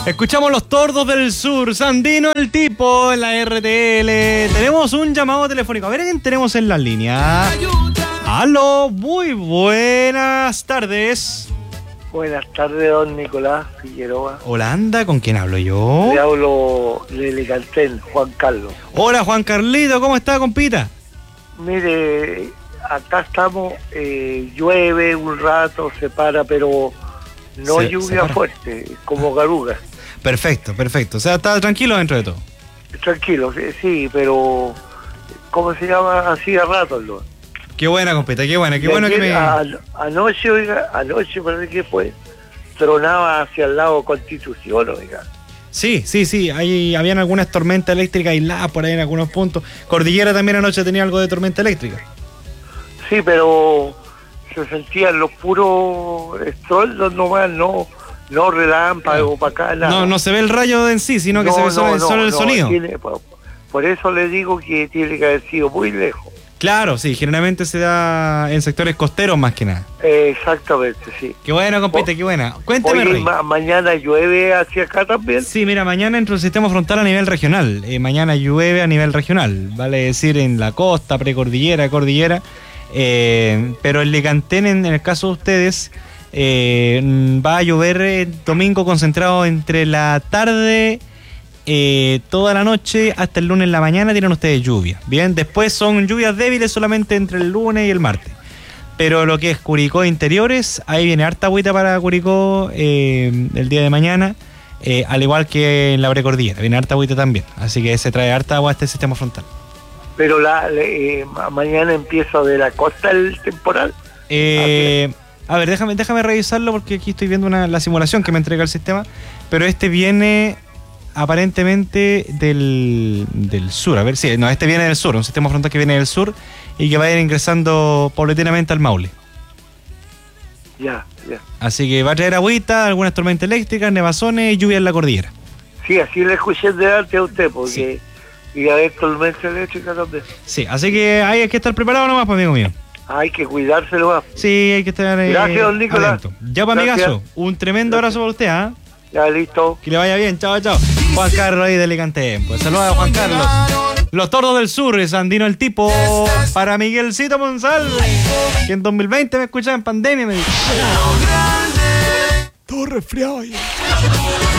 Escuchamos Los Tordos del Sur, Sandino el tipo en la RTL. Tenemos un llamado telefónico. A ver quién tenemos en la línea. Aló, muy buenas tardes. Buenas tardes, don Nicolás Figueroa. Holanda, ¿con quién hablo yo? Le hablo de Lecantén, Juan Carlos. Hola, Juan Carlito, ¿cómo está, compita? Mire, acá estamos, llueve un rato, se para, pero no lluvia fuerte, como garuga. Perfecto. O sea, está tranquilo dentro de todo. Tranquilo, sí, pero ¿cómo se llama? Así a rato, ¿no? Qué buena, compita, qué bueno que me... Anoche, oiga, parece que fue, tronaba hacia el lado Constitución, oiga. Sí, habían algunas tormentas eléctricas aisladas por ahí en algunos puntos. Cordillera también anoche tenía algo de tormenta eléctrica. Sí, pero se sentían los puros estruendos nomás, no relámpagos para acá, nada. No se ve el rayo en sí, sino que se ve solo el sonido. Por eso le digo que tiene que haber sido muy lejos. Claro, sí, generalmente se da en sectores costeros más que nada. Exactamente, sí. Qué bueno, compite, qué buena. Cuénteme, Oye, Rey. Mañana llueve hacia acá también. Sí, mira, mañana entra el sistema frontal a nivel regional. Mañana llueve a nivel regional, vale decir en la costa, precordillera, cordillera. Pero en Lecantén, en el caso de ustedes, va a llover domingo concentrado entre la tarde, toda la noche hasta el lunes en la mañana tienen ustedes lluvia. Bien, después son lluvias débiles solamente entre el lunes y el martes. Pero lo que es Curicó interiores, ahí viene harta agüita para Curicó el día de mañana, al igual que en la precordillera, viene harta agüita también. Así que se trae harta agua a este sistema frontal. Pero mañana empieza de la costa el temporal. A ver, déjame revisarlo porque aquí estoy viendo la simulación que me entrega el sistema. Pero este viene aparentemente del sur. A ver, sí, no, este viene del sur, un sistema frontal que viene del sur y que va a ir ingresando paulatinamente al Maule. Ya. Así que va a traer agüita, algunas tormentas eléctricas, nevazones y lluvia en la cordillera. Sí, así le escuché de antes a usted, porque... Sí. Y a ver, tormenta eléctrica también. Sí, así que hay que estar preparado nomás, pues, amigo mío. Hay que cuidárselo más. Sí, hay que estar gracias, don Nicolás. Atento. Ya, para amigazo, un tremendo abrazo para usted, ¿ah? Ya, listo. Que le vaya bien, chao. Juan Carlos ahí de Lecantén. Pues saluda a Juan Carlos. Los Tordos del Sur, Sandino el tipo. Para Miguelcito Monsalve, que en 2020 me escuchaba en pandemia, me dijo. Todo resfriado ahí.